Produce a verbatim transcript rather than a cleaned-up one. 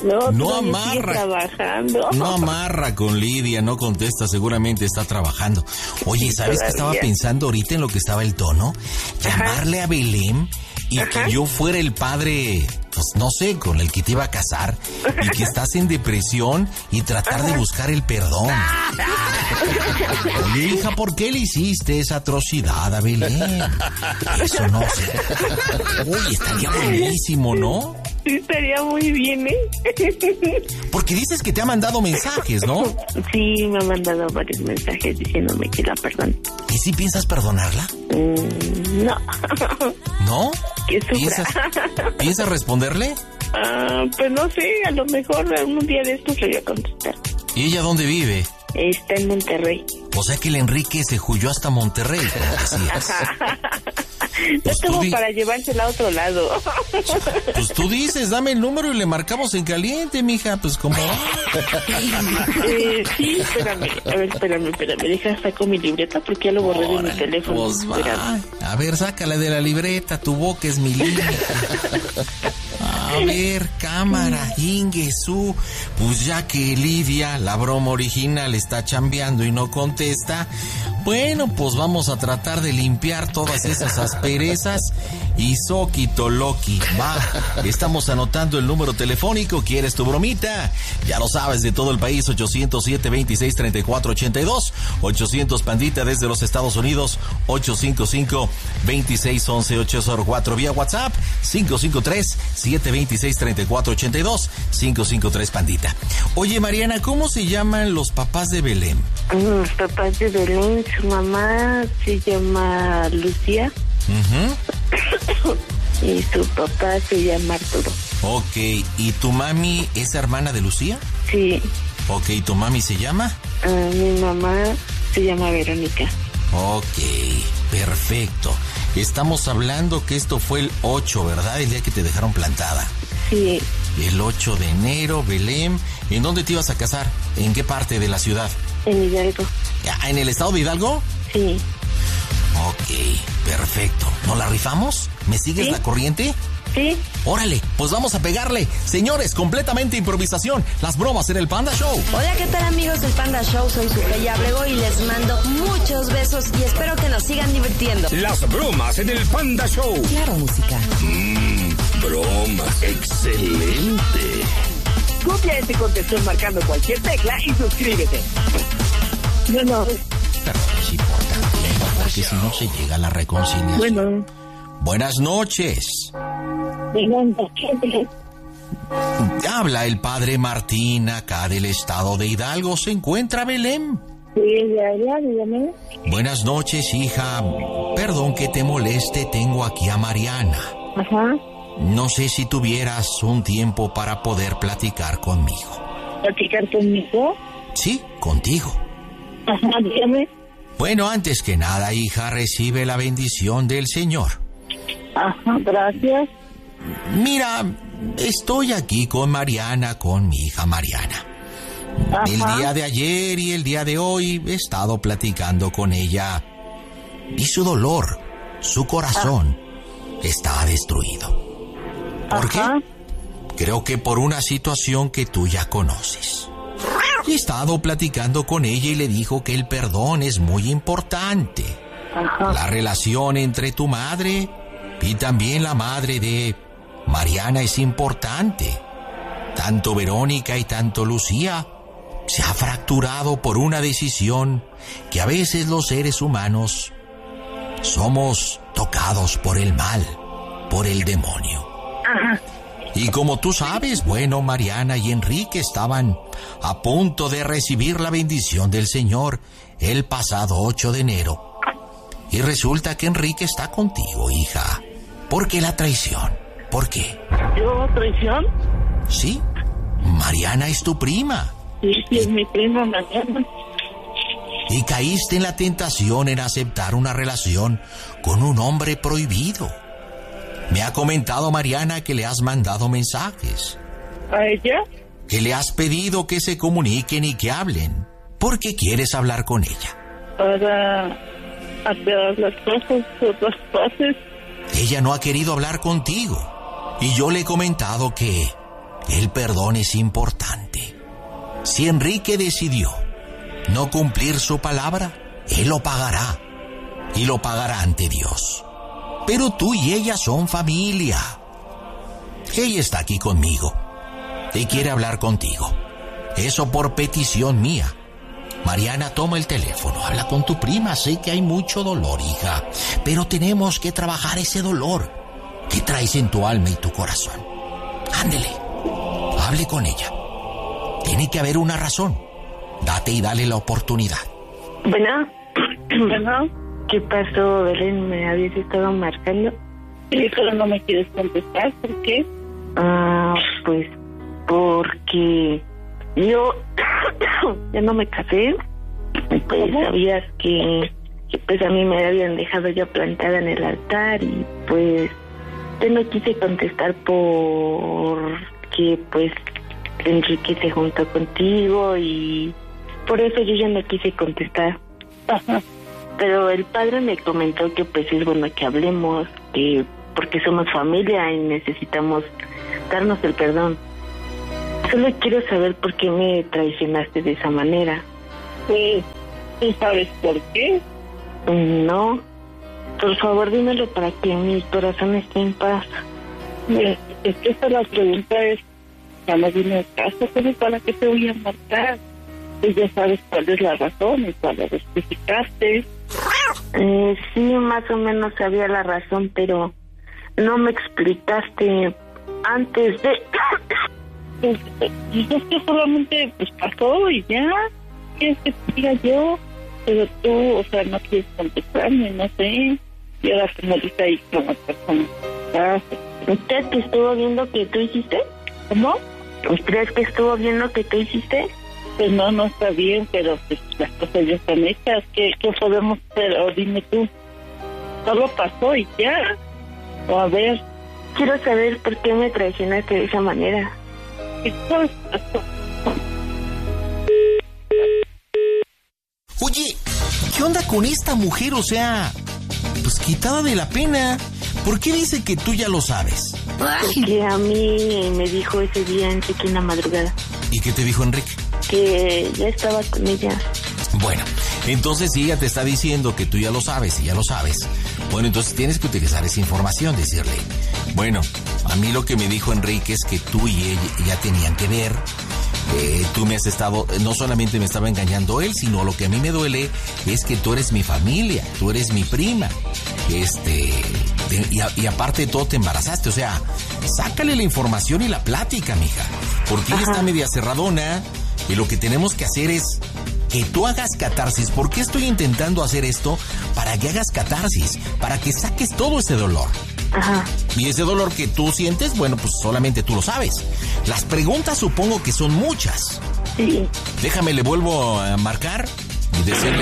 No, no amarra. Trabajando. No amarra con Lidia, no contesta, seguramente está trabajando. Oye, ¿sabes qué estaba pensando ahorita en lo que estaba el tono? Llamarle Ajá. a Belén y Ajá. que yo fuera el padre, pues no sé, con el que te iba a casar y que estás en depresión y tratar Ajá. de buscar el perdón. Oye, hija, ¿por qué le hiciste esa atrocidad a Belén? Eso no sé. Oye, estaría buenísimo, ¿no? Sí, estaría muy bien, ¿eh? Porque dices que te ha mandado mensajes, ¿no? Sí, me ha mandado varios mensajes diciéndome que la perdone. ¿Y si piensas perdonarla? Mm, no. ¿No? Que sufra. ¿Piensas, ¿Piensas responderle? Ah, pues no sé, a lo mejor un día de estos le voy a contestar. ¿Y ella dónde vive? Está en Monterrey. O sea que el Enrique se huyó hasta Monterrey, como decías. Pues no tengo di- para llevársela a otro lado. Pues tú dices, dame el número y le marcamos en caliente, mija, pues como... eh, sí, espérame, a ver, espérame, espérame, deja, saco mi libreta porque ya lo borré de mi teléfono. Pues va. A ver, sácala de la libreta, tu boca es mi línea. A ver, cámara, Ingesu. Pues ya que Lidia, la broma original, está chambeando y no contesta, bueno, pues vamos a tratar de limpiar todas esas asperezas y soquito loqui. Va, estamos anotando el número telefónico. ¿Quieres tu bromita? Ya lo sabes, de todo el país, ochocientos siete, veintiséis, treinta y cuatro ochenta y dos. ochocientos Pandita desde los Estados Unidos, ochocientos cincuenta y cinco, veintiséis, once, ochocientos cuatro. Vía WhatsApp, cinco cinco tres, siete dos seis, treinta y cuatro ochenta y dos. cinco cinco tres Pandita. Oye, Mariana, ¿cómo se llaman los papás de Belén? Los papás de Belén, su mamá se llama Lucía. Uh-huh. Y su papá se llama Arturo. Ok, ¿y tu mami es hermana de Lucía? Sí. Ok, ¿tu mami se llama? Uh, mi mamá se llama Verónica. Ok, perfecto. Estamos hablando que esto fue el ocho, ¿verdad? El día que te dejaron plantada. Sí. El ocho de enero, Belén. ¿En dónde te ibas a casar? ¿En qué parte de la ciudad? En Hidalgo. ¿En el estado de Hidalgo? Sí. Ok, perfecto. ¿No la rifamos? ¿Me sigues ¿Sí? la corriente? Sí. Órale, pues vamos a pegarle. Señores, completamente improvisación. Las bromas en el Panda Show. Hola, ¿qué tal, amigos del Panda Show? Soy Sujei Abrego y les mando muchos besos y espero que nos sigan divirtiendo. Las bromas en el Panda Show. Claro, música. Mmm, bromas. Excelente. Copia este contestón marcando cualquier tecla y suscríbete. No, no. Pero es importante, porque si no se llega a la reconciliación. Bueno. Buenas noches. Buenas noches. Habla el padre Martín, acá del estado de Hidalgo. ¿Se encuentra Belén? Sí, de allá, dígame. Buenas noches, hija. Perdón que te moleste, tengo aquí a Mariana. Ajá. No sé si tuvieras un tiempo para poder platicar conmigo. ¿Platicar conmigo? Sí, contigo. Ajá, dígame. Bueno, antes que nada, hija, recibe la bendición del Señor. Ajá, gracias. Mira, estoy aquí con Mariana, con mi hija Mariana. Ajá. El día de ayer y el día de hoy he estado platicando con ella y su dolor, su corazón ah. está destruido. ¿Por Ajá. qué? Creo que por una situación que tú ya conoces. He estado platicando con ella y le dijo que el perdón es muy importante. Ajá. La relación entre tu madre y también la madre de Mariana es importante. Tanto Verónica y tanto Lucía se ha fracturado por una decisión que a veces los seres humanos somos tocados por el mal, por el demonio. Ajá. Y como tú sabes, bueno, Mariana y Enrique estaban a punto de recibir la bendición del Señor el pasado ocho de enero. Y resulta que Enrique está contigo, hija. ¿Por qué la traición? ¿Por qué? ¿Yo traición? Sí, Mariana es tu prima. Sí, sí, es mi prima Mariana. Y caíste en la tentación en aceptar una relación con un hombre prohibido. Me ha comentado Mariana que le has mandado mensajes. ¿A ella? Que le has pedido que se comuniquen y que hablen. ¿Por qué quieres hablar con ella? Para hacer las cosas, otras cosas. Ella no ha querido hablar contigo. Y yo le he comentado que el perdón es importante. Si Enrique decidió no cumplir su palabra, él lo pagará. Y lo pagará ante Dios. Pero tú y ella son familia. Ella está aquí conmigo y quiere hablar contigo. Eso por petición mía. Mariana, toma el teléfono, habla con tu prima. Sé que hay mucho dolor, hija, pero tenemos que trabajar ese dolor que traes en tu alma y tu corazón. Ándele, hable con ella. Tiene que haber una razón. Date y dale la oportunidad. Bueno, Bueno, ¿qué pasó, Belén? ¿Me habías estado marcando? sí, pero no me quieres contestar. ¿Por qué? Ah, pues porque yo ya no me casé. Pues ¿Cómo? sabías que, que pues a mí me habían dejado ya plantada en el altar y pues yo no quise contestar porque pues Enrique se juntó contigo y por eso yo ya no quise contestar. Ajá. Pero el padre me comentó que pues es bueno que hablemos, que porque somos familia y necesitamos darnos el perdón. Solo quiero saber por qué me traicionaste de esa manera. Pues, ¿tú sabes por qué? No, por favor dímelo para que mi corazón esté en paz. Mira, es que esa la pregunta es, ya no vine a casa, pero ¿para qué te voy a marcar? Pues ya sabes cuál es la razón y cuál la justificaste. Eh, sí, más o menos sabía la razón, pero no me explicaste antes de... Pues, pues es que solamente pues pasó y ya. ¿Quieres que te diga yo? Pero tú, o sea, no quieres contestarme, no sé. Y ahora como dice ahí con la persona. ¿Usted que estuvo viendo que tú hiciste? ¿Cómo? ¿Usted que estuvo viendo que tú hiciste? Pues no, no está bien, pero pues las cosas ya están hechas. ¿Qué, qué podemos hacer? O dime tú. Solo pasó y ya. O a ver, Quiero saber por qué me traicionaste de esa manera. ¿qué cosas pasó? Oye, ¿qué onda con esta mujer? O sea, pues quitada de la pena. ¿Por qué dice que tú ya lo sabes? Porque a mí me dijo ese día Enrique en la madrugada ¿Y qué te dijo Enrique? que ya estaba con ella. Bueno, entonces si ella te está diciendo que tú ya lo sabes y ya lo sabes, bueno, entonces tienes que utilizar esa información, decirle, bueno, a mí lo que me dijo Enrique es que tú y ella ya tenían que ver. Eh, tú me has estado, no solamente me estaba engañando él, sino lo que a mí me duele es que tú eres mi familia, tú eres mi prima, este, te, y, a, y aparte de todo te embarazaste, o sea, sácale la información y la plática, mija, porque ella está media cerradona y lo que tenemos que hacer es que tú hagas catarsis. ¿Por qué estoy intentando hacer esto? Para que hagas catarsis, para que saques todo ese dolor. Ajá. Y ese dolor que tú sientes, bueno, pues solamente tú lo sabes. Las preguntas supongo que son muchas. Sí. Déjame, le vuelvo a marcar y decirle